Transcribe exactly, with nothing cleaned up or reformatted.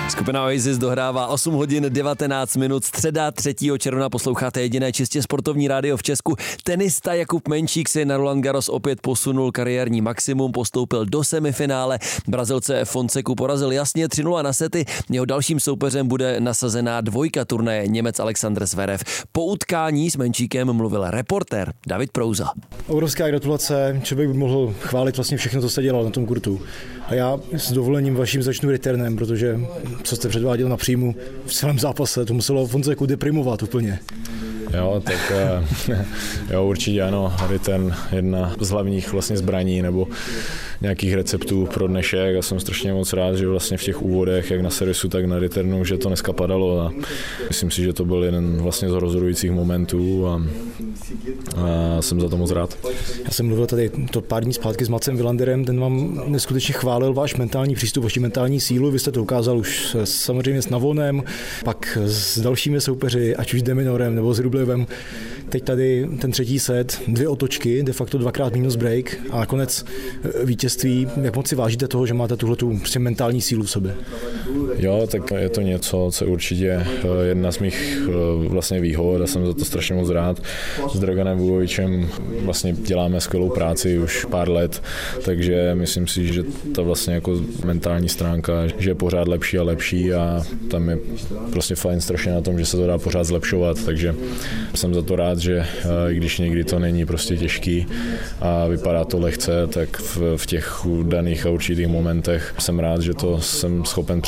Skupina Oasis dohrává osm hodin devatenáct minut, středa třetího června, posloucháte jediné čistě sportovní rádio v Česku. Tenista Jakub Menčík si na Roland Garros opět posunul kariérní maximum, postoupil do semifinále, Brazilce Fonseku porazil jasně tři nula na sety, jeho dalším soupeřem bude nasazená dvojka turnaje Němec Alexander Zverev. Po utkání s Menčíkem mluvil reportér David Prouza. Obrovská gratulace, člověk by mohl chválit vlastně všechno, co jste dělal na tom kurtu. A já s dovolením vaším začnu returnem, protože co jste předváděl na příjmu v celém zápase, to muselo Fonseku deprimovat úplně. Jo, tak jo, určitě ano, return jedna z hlavních vlastně zbraní nebo nějakých receptů pro dnešek a jsem strašně moc rád, že vlastně v těch úvodech, jak na servisu, tak na returnu, že to dneska padalo a myslím si, že to byl jeden vlastně z rozhodujících momentů a, a jsem za to moc rád. Já jsem mluvil tady to pár dní zpátky s Macem Wilanderem, ten vám neskutečně chválil váš mentální přístup, vaši mentální sílu, vy jste to ukázal už samozřejmě s Navonem, pak s dalšími soupeři, ať už s Deminorem nebo s Rublevem. Teď tady ten třetí set, dvě otočky, de facto dvakrát minus break a nakonec vítězství. Jak moc si vážíte toho, že máte tuhletu prostě mentální sílu v sobě? Jo, tak je to něco, co určitě jedna z mých vlastně výhod a jsem za to strašně moc rád. S Draganem Vujovičem vlastně děláme skvělou práci už pár let, takže myslím si, že ta vlastně jako mentální stránka, že je pořád lepší a lepší a tam je prostě fajn strašně na tom, že se to dá pořád zlepšovat, takže jsem za to rád, že i když někdy to není prostě těžký a vypadá to lehce, tak v, v těch daných a určitých momentech jsem rád, že to jsem schopen